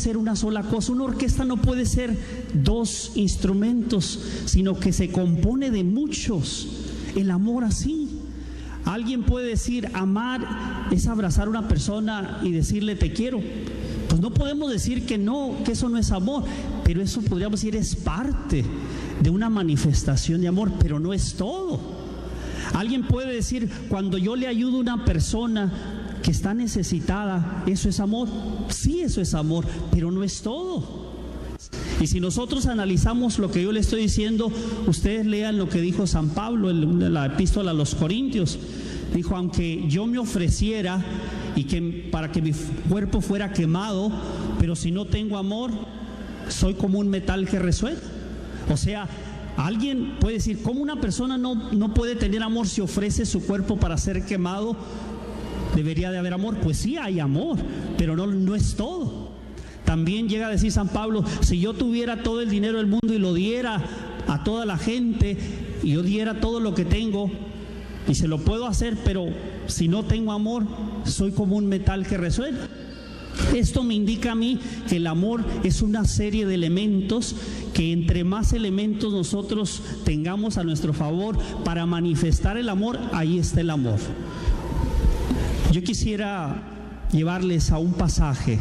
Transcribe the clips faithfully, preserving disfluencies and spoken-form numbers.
ser una sola cosa. Una orquesta no puede ser dos instrumentos, sino que se compone de muchos. El amor así. Alguien puede decir, amar es abrazar a una persona y decirle te quiero. Pues no podemos decir que no, que eso no es amor, pero eso podríamos decir es parte de una manifestación de amor, pero no es todo. Alguien puede decir, cuando yo le ayudo a una persona que está necesitada, ¿eso es amor? Sí, eso es amor, pero no es todo. Y si nosotros analizamos lo que yo le estoy diciendo, ustedes lean lo que dijo San Pablo en la epístola a los Corintios. Dijo, aunque yo me ofreciera y que para que mi cuerpo fuera quemado, pero si no tengo amor, soy como un metal que resuena. O sea, alguien puede decir, ¿cómo una persona no, no puede tener amor si ofrece su cuerpo para ser quemado? ¿Debería de haber amor? Pues sí, hay amor, pero no, no es todo. También llega a decir San Pablo, si yo tuviera todo el dinero del mundo y lo diera a toda la gente, y yo diera todo lo que tengo, y se lo puedo hacer, pero si no tengo amor, soy como un metal que resuena. Esto me indica a mí que el amor es una serie de elementos, que entre más elementos nosotros tengamos a nuestro favor para manifestar el amor, ahí está el amor. Yo quisiera llevarles a un pasaje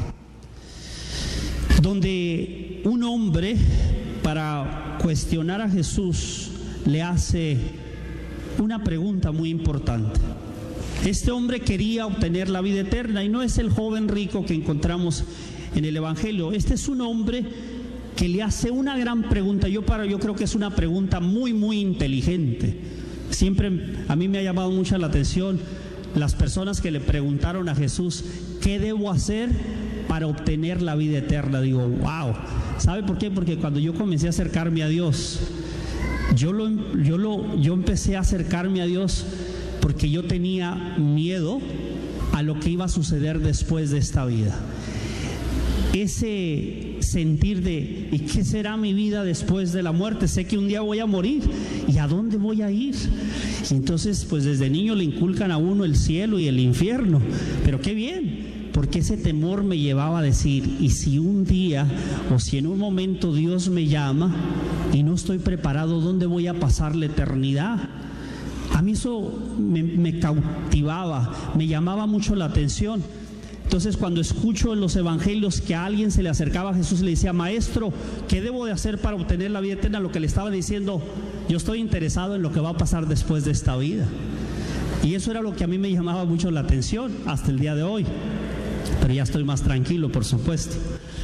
donde un hombre, para cuestionar a Jesús, le hace una pregunta muy importante. Este hombre quería obtener la vida eterna, y no es el joven rico que encontramos en el Evangelio. Este es un hombre que le hace una gran pregunta. Yo, para, yo creo que es una pregunta muy, muy inteligente. Siempre a mí me ha llamado mucho la atención las personas que le preguntaron a Jesús, ¿qué debo hacer para obtener la vida eterna? Digo, wow. ¿Sabe por qué? Porque cuando yo comencé a acercarme a Dios, yo, lo, yo, lo, yo empecé a acercarme a Dios porque yo tenía miedo a lo que iba a suceder después de esta vida. Ese sentir de, ¿y qué será mi vida después de la muerte? Sé que un día voy a morir, ¿y a dónde voy a ir? Y entonces, pues desde niño le inculcan a uno el cielo y el infierno, pero qué bien, porque ese temor me llevaba a decir, ¿y si un día o si en un momento Dios me llama y no estoy preparado, dónde voy a pasar la eternidad? A mí eso me, me cautivaba, me llamaba mucho la atención. Entonces, cuando escucho en los evangelios que a alguien se le acercaba a Jesús y le decía, maestro, ¿qué debo de hacer para obtener la vida eterna? Lo que le estaba diciendo, yo estoy interesado en lo que va a pasar después de esta vida. Y eso era lo que a mí me llamaba mucho la atención hasta el día de hoy. Pero ya estoy más tranquilo, por supuesto.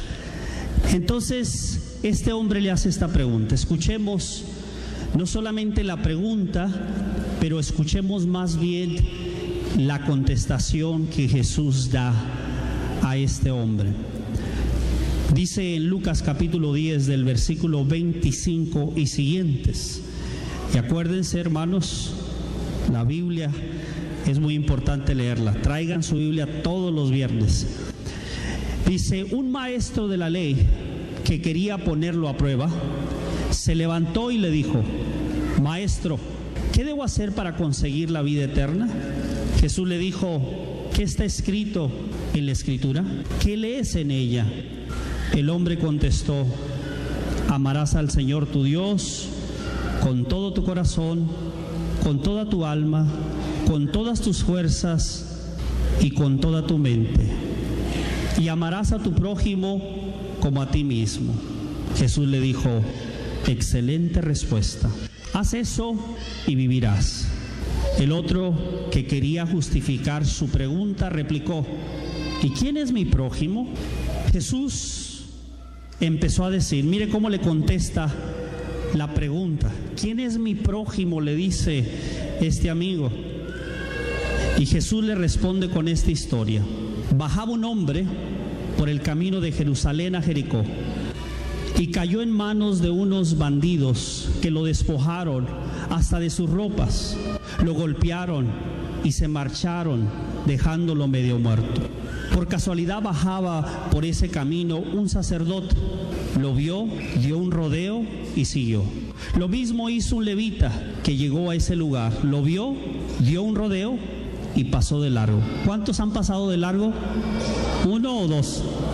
Entonces, este hombre le hace esta pregunta. Escuchemos no solamente la pregunta, pero escuchemos más bien la contestación que Jesús da a este hombre. Dice en Lucas capítulo diez del versículo veinticinco y siguientes. Y acuérdense, hermanos, la Biblia es muy importante leerla. Traigan su Biblia todos los viernes. Dice, un maestro de la ley que quería ponerlo a prueba, se levantó y le dijo, maestro, ¿qué debo hacer para conseguir la vida eterna? Jesús le dijo, ¿qué está escrito en la Escritura? ¿Qué lees en ella? El hombre contestó, amarás al Señor tu Dios con todo tu corazón, con toda tu alma, con todas tus fuerzas y con toda tu mente. Y amarás a tu prójimo como a ti mismo. Jesús le dijo, excelente respuesta. Haz eso y vivirás. El otro, que quería justificar su pregunta, replicó, ¿y quién es mi prójimo? Jesús empezó a decir, mire cómo le contesta la pregunta. ¿Quién es mi prójimo?, le dice este amigo. Y Jesús le responde con esta historia. Bajaba un hombre por el camino de Jerusalén a Jericó y cayó en manos de unos bandidos que lo despojaron hasta de sus ropas, lo golpearon y se marcharon dejándolo medio muerto. Por casualidad bajaba por ese camino un sacerdote, lo vio, dio un rodeo y siguió. Lo mismo hizo un levita que llegó a ese lugar, lo vio, dio un rodeo y pasó de largo. ¿Cuántos han pasado de largo? ¿Uno o dos?